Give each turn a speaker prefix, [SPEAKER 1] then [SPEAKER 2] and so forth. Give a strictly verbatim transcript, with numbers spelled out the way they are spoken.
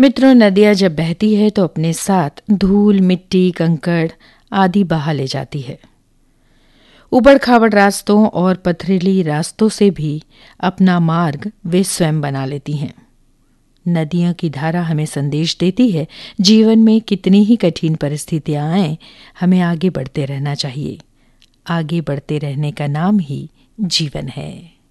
[SPEAKER 1] मित्रों, नदियाँ जब बहती है तो अपने साथ धूल, मिट्टी, कंकड़ आदि बहा ले जाती है। उबड़ खाबड़ रास्तों और पथरीली रास्तों से भी अपना मार्ग वे स्वयं बना लेती हैं। नदियों की धारा हमें संदेश देती है, जीवन में कितनी ही कठिन परिस्थितियां आएं, हमें आगे बढ़ते रहना चाहिए। आगे बढ़ते रहने का नाम ही जीवन है।